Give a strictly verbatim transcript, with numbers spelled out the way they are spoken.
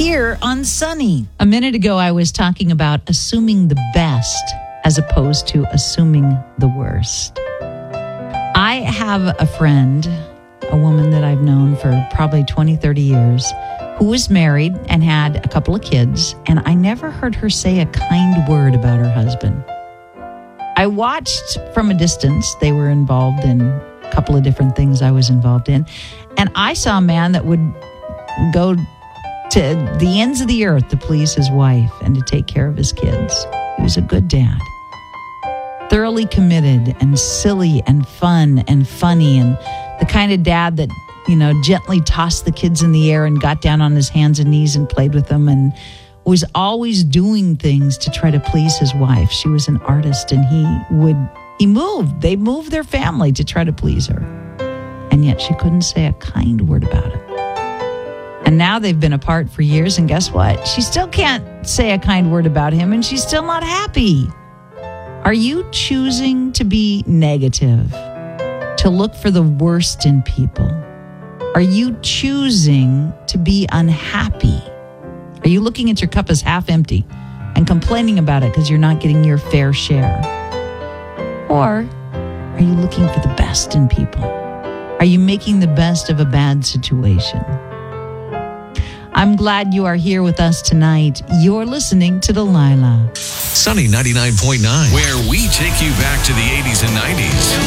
here on Sunny. A minute ago, I was talking about assuming the best as opposed to assuming the worst. I have a friend, a woman that I've known for probably twenty, thirty years, who was married and had a couple of kids, and I never heard her say a kind word about her husband. I watched from a distance. They were involved in a couple of different things I was involved in, and I saw a man that would go to the ends of the earth to please his wife and to take care of his kids. He was a good dad. Thoroughly committed and silly and fun and funny, and the kind of dad that, you know, gently tossed the kids in the air and got down on his hands and knees and played with them and was always doing things to try to please his wife. She was an artist, and he would, he moved. They moved their family to try to please her. And yet she couldn't say a kind word about it. And now they've been apart for years, and guess what? She still can't say a kind word about him, and she's still not happy. Are you choosing to be negative, to look for the worst in people? Are you choosing to be unhappy? Are you looking at your cup as half empty and complaining about it because you're not getting your fair share? Or are you looking for the best in people? Are you making the best of a bad situation? I'm glad you are here with us tonight. You're listening to Delilah. Sunny ninety-nine point nine, where we take you back to the eighties and nineties.